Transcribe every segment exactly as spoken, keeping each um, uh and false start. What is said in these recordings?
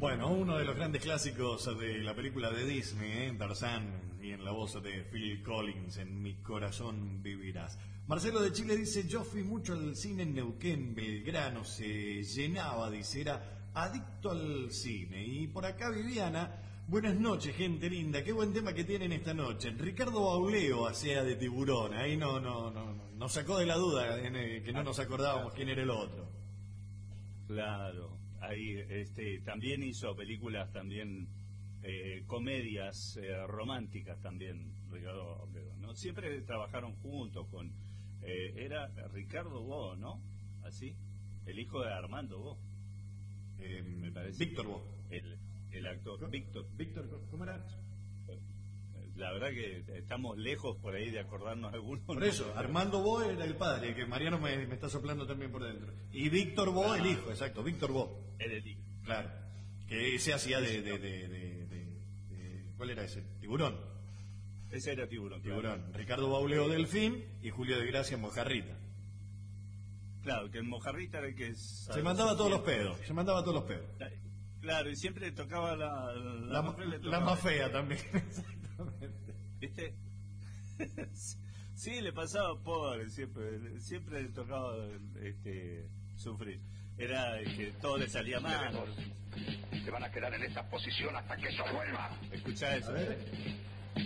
Bueno, uno de los grandes clásicos de la película de Disney, ¿eh? Tarzán, y en la voz de Phil Collins, En mi corazón vivirás. Marcelo de Chile dice, yo fui mucho al cine en Neuquén, Belgrano, se llenaba, dice, era adicto al cine. Y por acá Viviana, buenas noches, gente linda, qué buen tema que tienen esta noche. Ricardo Bauleo hacía de Tiburón, ahí no, no, no, nos sacó de la duda, eh, que no nos acordábamos quién era el otro. Claro, ahí este también hizo películas también eh, comedias eh, románticas también Ricardo Bauleo, ¿no? Siempre trabajaron juntos con eh, era Ricardo Bo, ¿no? Así, el hijo de Armando Bo. Eh, me parece. Víctor Bo. El el actor ¿Cómo? Víctor. Víctor, ¿cómo era? La verdad que estamos lejos por ahí de acordarnos algunos. Por eso, Armando Bo era el padre, que Mariano me, me está soplando también por dentro. Y Víctor Bo, ah, el hijo, exacto, Víctor Bo. Era el hijo. Claro. Que ese hacía de, de, de, de, de, de... ¿Cuál era ese? Tiburón. Ese era Tiburón. Tiburón. Claro. Ricardo Bauleo, Delfín, y Julio de Gracia, Mojarrita. Claro, que el Mojarrita era el que... Se mandaba todos los pedos, se mandaba todos los pedos. Claro, y siempre tocaba la... La, la, la, la más fea también, exactamente. ¿Viste? Sí, le pasaba pobre, siempre siempre le tocaba este, sufrir. Era que todo le salía mal. Se van a quedar en esta posición hasta que eso vuelva. Escuchá eso. A ver.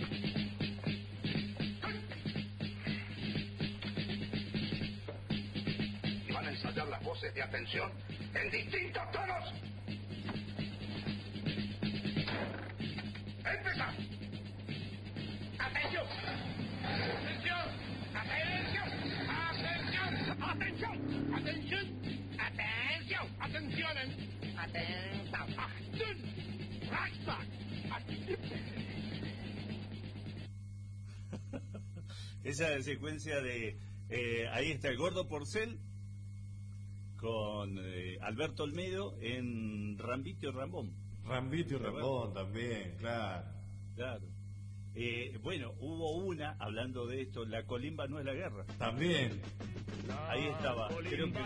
Y van a ensayar las voces de atención en distintos tonos. ¡Empezar! ¡Atención! ¡Atención! ¡Atención! ¡Atención! ¡Atención! ¡Atención! ¡Atención! ¡Atención! ¡Atención! ¡Atención! ¡Flashback! Esa secuencia de... Eh, ahí está el Gordo Porcel con eh, Alberto Olmedo en Rambito y Rambón. Rambito y Rambón también, claro. Claro. Eh, bueno, hubo una, hablando de esto, La colimba no es la guerra. También. Ahí estaba, creo que